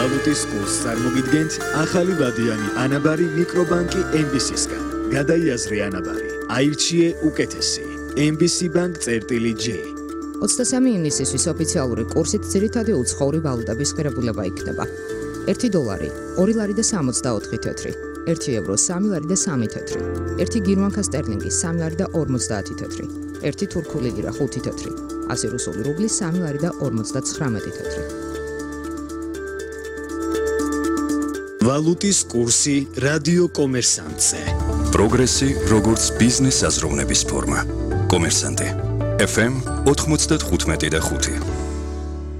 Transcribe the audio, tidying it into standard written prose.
ვალუტის კურსს წარმოგიდგენთ ახალი ვადიანი ანაბარი მიკრობანკი MBC-სგან. გადაიაზრე ანაბარი, აირჩიე უკეთესი. MBC Bank წერტილი J. 23 ივნისისთვის ოფიციალური კურსით ძირითადი უცხოური ვალუტების ღირებულება იქნება. 1 დოლარი 2 ლარი და 64 თეთრი, 1 ევრო 3 ლარი და 3 თეთრი, 1 გირვანკა სტერლინგი 3 ლარი და 50 თეთრი, 1 თურქული ლირა 5 თეთრი, 100 რუსული რუბლი 3 ლარი და 59 თეთრი. ვალუტის კურსი რადიო კომერსანტზე. პროგრესი როგორც ბიზნეს აზროვნების ფორმა. კომერსანტი FM 95.5